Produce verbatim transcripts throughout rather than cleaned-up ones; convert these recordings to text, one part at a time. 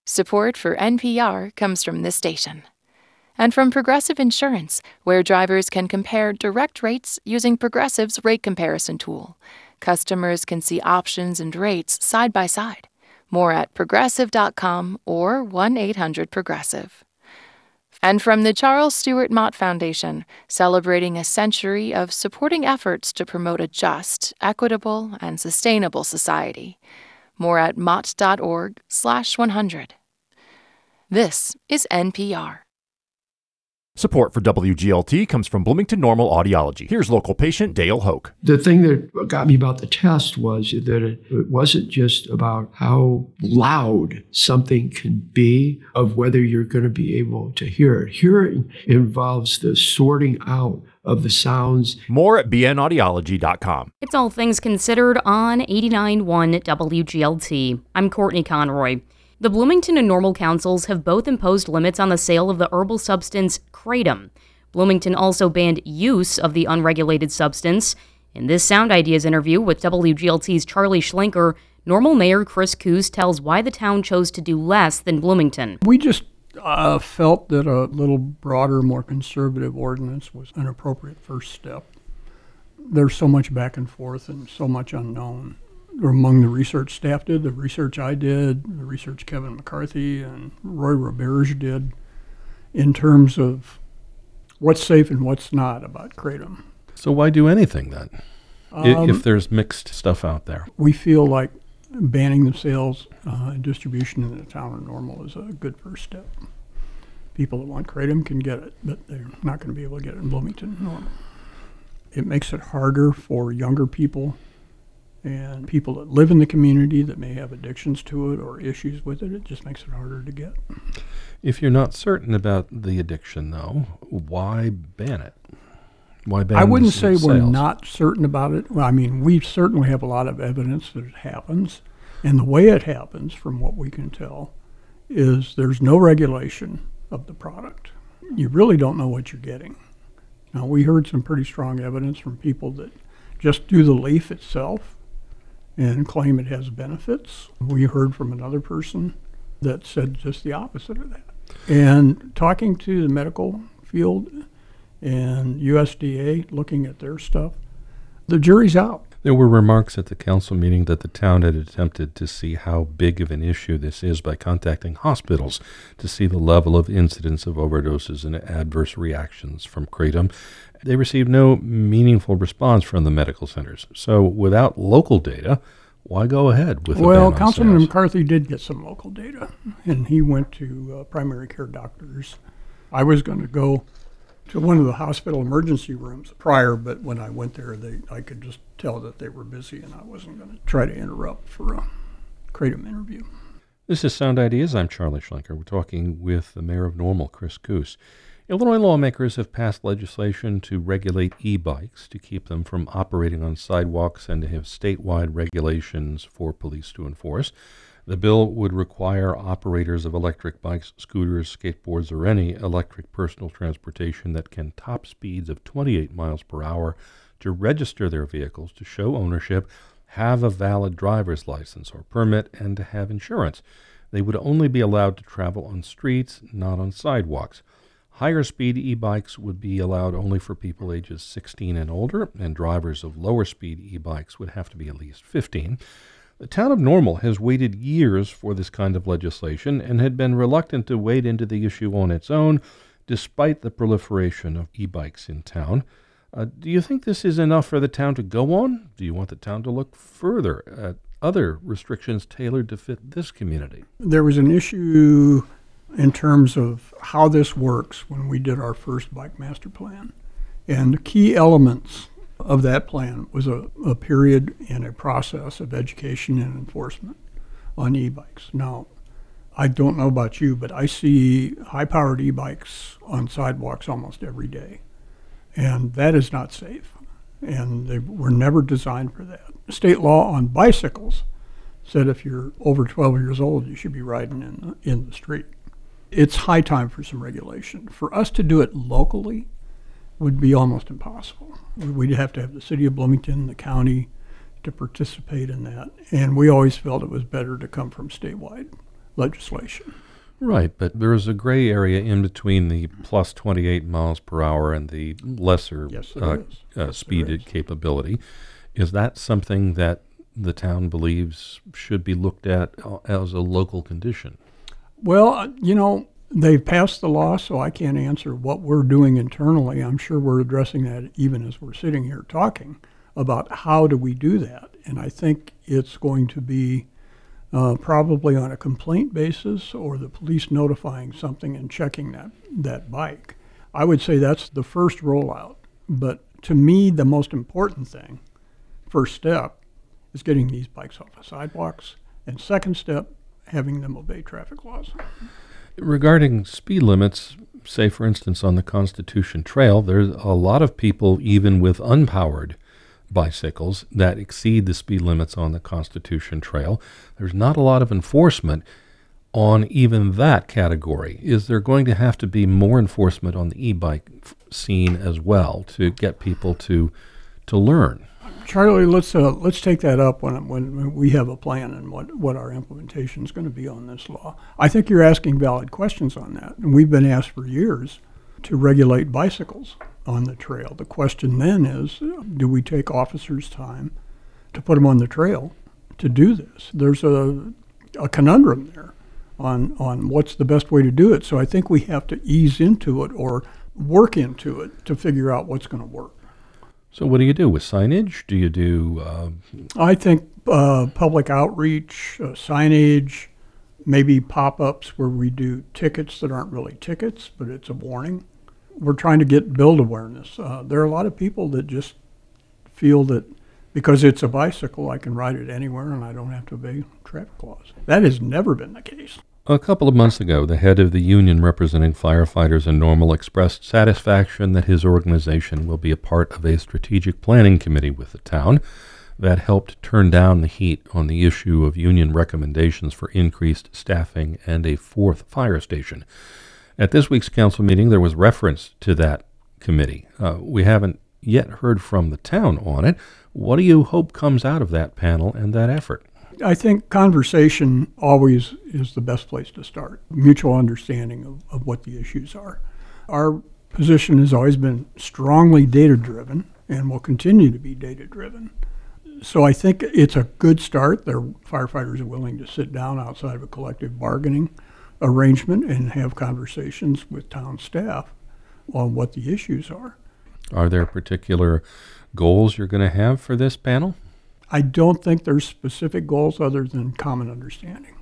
Support for N P R comes from this station. And from Progressive Insurance, where drivers can compare direct rates using Progressive's rate comparison tool. Customers can see options and rates side by side. More at progressive dot com or one eight hundred progressive. And from the Charles Stewart Mott Foundation, celebrating a century of supporting efforts to promote a just, equitable, and sustainable society. More at mott dot org slash one hundred. This is N P R. Support for W G L T comes from Bloomington Normal Audiology. Here's local patient Dale Hoke. The thing that got me about the test was that it, it wasn't just about how loud something can be, of whether you're going to be able to hear it. Hearing involves the sorting out of the sounds. More at b n audiology dot com. It's All Things Considered on eighty-nine point one W G L T. I'm Courtney Conroy. The Bloomington and Normal councils have both imposed limits on the sale of the herbal substance kratom. Bloomington also banned use of the unregulated substance. In this Sound Ideas interview with W G L T's Charlie Schlenker, Normal Mayor Chris Koos tells why the town chose to do less than Bloomington. We just uh, felt that a little broader, more conservative ordinance was an appropriate first step. There's so much back and forth and so much unknown. Among the research staff did, the research I did, the research Kevin McCarthy and Roy Roberge did, in terms of what's safe and what's not about kratom. So why do anything then, Um, if there's mixed stuff out there? We feel like banning the sales uh, and distribution in the town of Normal is a good first step. People that want kratom can get it, but they're not going to be able to get it in Bloomington, Normal. It makes it harder for younger people and people that live in the community that may have addictions to it or issues with it. It just makes it harder to get. If you're not certain about the addiction, though, why ban it? Why ban I wouldn't s- say we're sales? not certain about it. Well, I mean, we certainly have a lot of evidence that it happens. And the way it happens, from what we can tell, is there's no regulation of the product. You really don't know what you're getting. Now, we heard some pretty strong evidence from people that just do the leaf itself and claim it has benefits. We heard from another person that said just the opposite of that. And talking to the medical field and U S D A, looking at their stuff, the jury's out. There were remarks at the council meeting that the town had attempted to see how big of an issue this is by contacting hospitals to see the level of incidence of overdoses and adverse reactions from kratom. They received no meaningful response from the medical centers. So without local data, why go ahead with a Well, ban on Councilman sales? McCarthy did get some local data, and he went to uh, primary care doctors. I was going to go to one of the hospital emergency rooms prior, but when I went there, they I could just tell that they were busy, and I wasn't going to try to interrupt for a kratom interview. This is Sound Ideas. I'm Charlie Schlenker. We're talking with the mayor of Normal, Chris Koos. Illinois lawmakers have passed legislation to regulate e-bikes, to keep them from operating on sidewalks and to have statewide regulations for police to enforce. The bill would require operators of electric bikes, scooters, skateboards, or any electric personal transportation that can top speeds of twenty-eight miles per hour to register their vehicles, to show ownership, have a valid driver's license or permit, and to have insurance. They would only be allowed to travel on streets, not on sidewalks. Higher speed e-bikes would be allowed only for people ages sixteen and older, and drivers of lower speed e-bikes would have to be at least fifteen. The town of Normal has waited years for this kind of legislation and had been reluctant to wade into the issue on its own, despite the proliferation of e-bikes in town. Uh, do you think this is enough for the town to go on? Do you want the town to look further at other restrictions tailored to fit this community? There was an issue in terms of how this works when we did our first bike master plan. And the key elements of that plan was a, a period and a process of education and enforcement on e-bikes. Now, I don't know about you, but I see high-powered e-bikes on sidewalks almost every day. And that is not safe. And they were never designed for that. State law on bicycles said if you're over twelve years old, you should be riding in the, in the street. It's high time for some regulation. For us to do it locally would be almost impossible. We'd have to have the city of Bloomington, the county, to participate in that. And we always felt it was better to come from statewide legislation. Right, but there's a gray area in between the plus twenty-eight miles per hour and the lesser Yes, there uh, is. uh, Yes, there speed is. capability. Is that something that the town believes should be looked at uh, as a local condition? Well, uh, you know, they've passed the law, so I can't answer what we're doing internally. I'm sure we're addressing that even as we're sitting here talking about how do we do that. And I think it's going to be uh, probably on a complaint basis or the police notifying something and checking that, that bike. I would say that's the first rollout. But to me, the most important thing, first step, is getting these bikes off the sidewalks. And second step, having them obey traffic laws. Regarding speed limits, say for instance on the Constitution Trail, there's a lot of people, even with unpowered bicycles, that exceed the speed limits on the Constitution Trail. There's not a lot of enforcement on even that category. Is there going to have to be more enforcement on the e-bike f- scene as well to get people to to learn? Charlie, let's uh, let's take that up when when we have a plan and what, what our implementation is going to be on this law. I think you're asking valid questions on that, and we've been asked for years to regulate bicycles on the trail. The question then is, do we take officers' time to put them on the trail to do this? There's a a conundrum there on on what's the best way to do it. So I think we have to ease into it or work into it to figure out what's going to work. So what do you do with signage? Do you do uh, I think uh, public outreach, uh, signage, maybe pop-ups where we do tickets that aren't really tickets, but it's a warning. We're trying to get build awareness. Uh, there are a lot of people that just feel that because it's a bicycle, I can ride it anywhere and I don't have to obey traffic laws. That has never been the case. A couple of months ago, the head of the union representing firefighters in Normal expressed satisfaction that his organization will be a part of a strategic planning committee with the town that helped turn down the heat on the issue of union recommendations for increased staffing and a fourth fire station. At this week's council meeting, there was reference to that committee. Uh, we haven't yet heard from the town on it. What do you hope comes out of that panel and that effort? I think conversation always is the best place to start. Mutual understanding of, of what the issues are. Our position has always been strongly data-driven and will continue to be data-driven. So I think it's a good start. Their firefighters are willing to sit down outside of a collective bargaining arrangement and have conversations with town staff on what the issues are. Are there particular goals you're going to have for this panel? I don't think there's specific goals other than common understanding.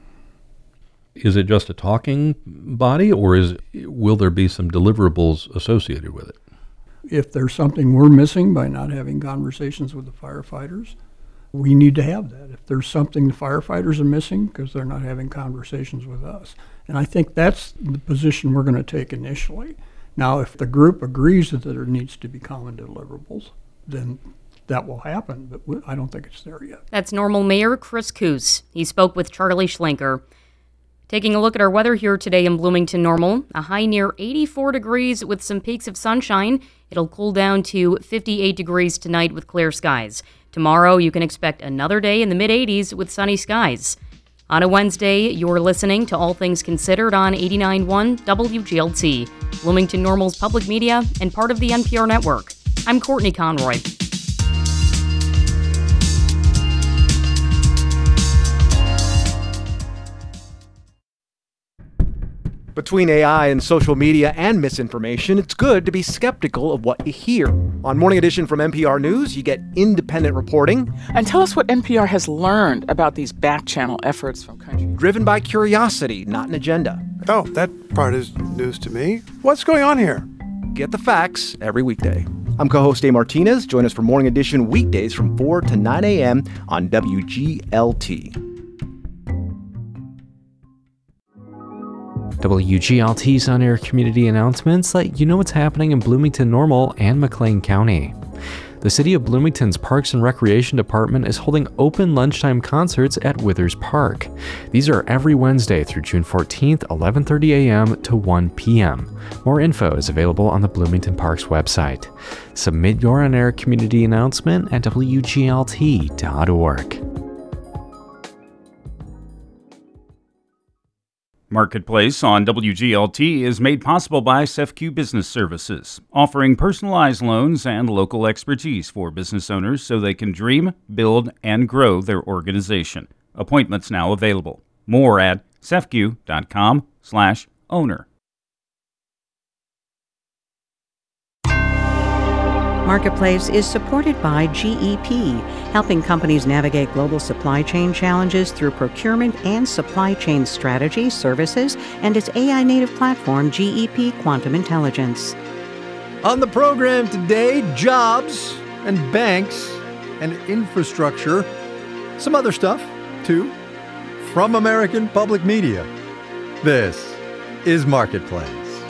Is it just a talking body, or is will there be some deliverables associated with it? If there's something we're missing by not having conversations with the firefighters, we need to have that. If there's something the firefighters are missing because they're not having conversations with us. And I think that's the position we're going to take initially. Now, if the group agrees that there needs to be common deliverables, then that will happen, but we, I don't think it's there yet. That's Normal Mayor Chris Koos. He spoke with Charlie Schlenker. Taking a look at our weather here today in Bloomington Normal, a high near eighty-four degrees with some peaks of sunshine. It'll cool down to fifty-eight degrees tonight with clear skies. Tomorrow, you can expect another day in the mid-eighties with sunny skies. On a Wednesday, you're listening to All Things Considered on eighty-nine point one W G L T, Bloomington Normal's public media and part of the N P R network. I'm Courtney Conroy. Between A I and social media and misinformation, it's good to be skeptical of what you hear. On Morning Edition from N P R News, you get independent reporting. And tell us what N P R has learned about these back-channel efforts from countries. Driven by curiosity, not an agenda. Oh, that part is news to me. What's going on here? Get the facts every weekday. I'm co-host Dave Martinez. Join us for Morning Edition weekdays from four to nine a.m. on W G L T. W G L T's on-air community announcements let you know what's happening in Bloomington Normal and McLean County. The City of Bloomington's Parks and Recreation Department is holding open lunchtime concerts at Withers Park. These are every Wednesday through June fourteenth, eleven thirty a.m. to one p.m. More info is available on the Bloomington Parks website. Submit your on-air community announcement at W G L T dot org. Marketplace on W G L T is made possible by C E F Q Business Services, offering personalized loans and local expertise for business owners so they can dream, build, and grow their organization. Appointments now available. More at cefq.com slash owner. Marketplace is supported by G E P, helping companies navigate global supply chain challenges through procurement and supply chain strategy, services, and its A I-native platform, G E P Quantum Intelligence. On the program today, jobs and banks and infrastructure. Some other stuff, too, from American Public Media. This is Marketplace.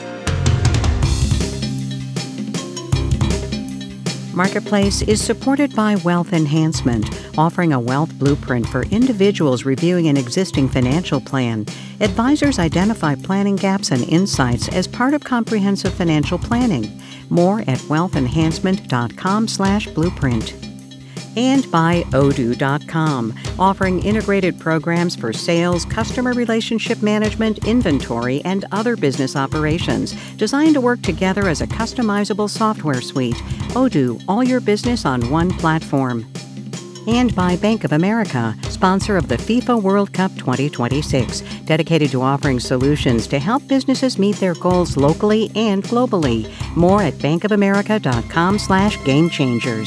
Marketplace is supported by Wealth Enhancement, offering a wealth blueprint for individuals reviewing an existing financial plan. Advisors identify planning gaps and insights as part of comprehensive financial planning. More at wealthenhancement.com slash blueprint. And by Odoo dot com, offering integrated programs for sales, customer relationship management, inventory, and other business operations, designed to work together as a customizable software suite. Odoo, all your business on one platform. And by Bank of America, sponsor of the FIFA World Cup twenty twenty-six, dedicated to offering solutions to help businesses meet their goals locally and globally. More at bankofamerica.com slash game changers.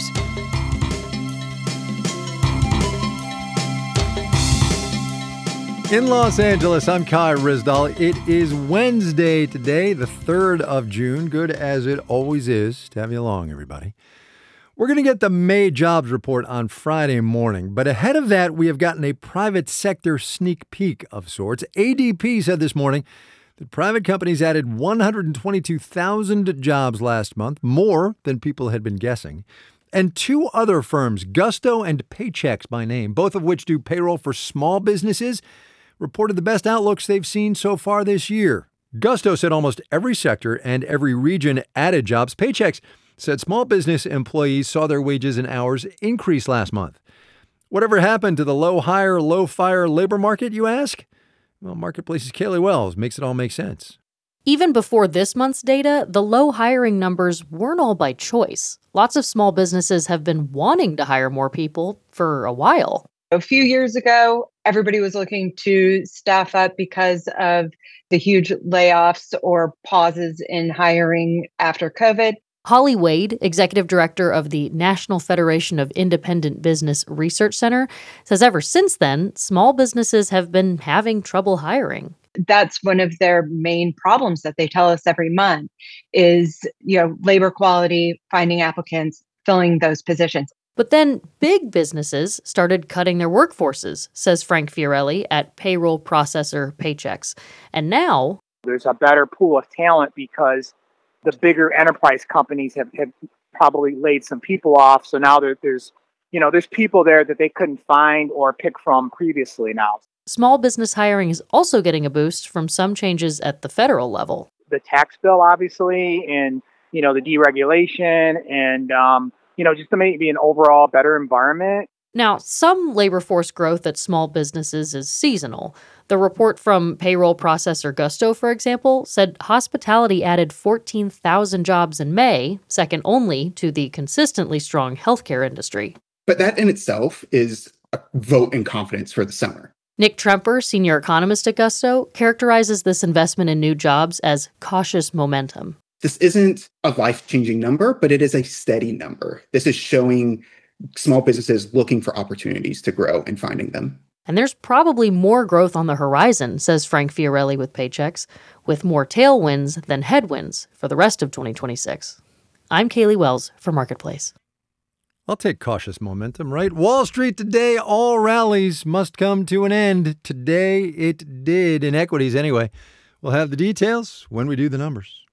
In Los Angeles, I'm Kai Ryssdal. It is Wednesday today, the third of June. Good as it always is to have you along, everybody. We're going to get the May jobs report on Friday morning, but ahead of that, we have gotten a private sector sneak peek of sorts. A D P said this morning that private companies added one hundred twenty-two thousand jobs last month, more than people had been guessing. And two other firms, Gusto and Paychex by name, both of which do payroll for small businesses, reported the best outlooks they've seen so far this year. Gusto said almost every sector and every region added jobs. Paychex said small business employees saw their wages and hours increase last month. Whatever happened to the low hire, low fire labor market, you ask? Well, Marketplace's Kaylee Wells makes it all make sense. Even before this month's data, the low hiring numbers weren't all by choice. Lots of small businesses have been wanting to hire more people for a while. A few years ago, everybody was looking to staff up because of the huge layoffs or pauses in hiring after COVID. Holly Wade, executive director of the National Federation of Independent Business Research Center, says ever since then, small businesses have been having trouble hiring. That's one of their main problems that they tell us every month is, you know, labor quality, finding applicants, filling those positions. But then big businesses started cutting their workforces, says Frank Fiorelli at payroll processor Paychex. And now there's a better pool of talent because the bigger enterprise companies have, have probably laid some people off. So now there, there's, you know, there's people there that they couldn't find or pick from previously now. Small business hiring is also getting a boost from some changes at the federal level. The tax bill, obviously, and, you know, the deregulation and, um, you know, just to maybe an overall better environment. Now, some labor force growth at small businesses is seasonal. The report from payroll processor Gusto, for example, said hospitality added fourteen thousand jobs in May, second only to the consistently strong healthcare industry. But that in itself is a vote in confidence for the summer. Nick Tremper, senior economist at Gusto, characterizes this investment in new jobs as cautious momentum. This isn't a life-changing number, but it is a steady number. This is showing small businesses looking for opportunities to grow and finding them. And there's probably more growth on the horizon, says Frank Fiorelli with Paychex, with more tailwinds than headwinds for the rest of twenty twenty-six. I'm Kaylee Wells for Marketplace. I'll take cautious momentum, right? Wall Street today, all rallies must come to an end. Today it did, in equities anyway. We'll have the details when we do the numbers.